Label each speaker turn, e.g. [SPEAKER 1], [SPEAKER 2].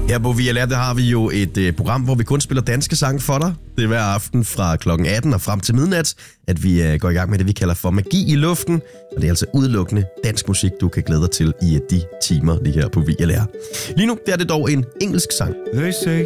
[SPEAKER 1] Her på VLR, der har vi jo et program, hvor vi kun spiller danske sange for dig. Det er hver aften fra klokken 18 og frem til midnat, at vi går i gang med det, vi kalder for Magi i Luften. Og det er altså udelukkende dansk musik, du kan glæde dig til i de timer lige her på VLR. Lige nu der er det dog en engelsk sang.
[SPEAKER 2] They say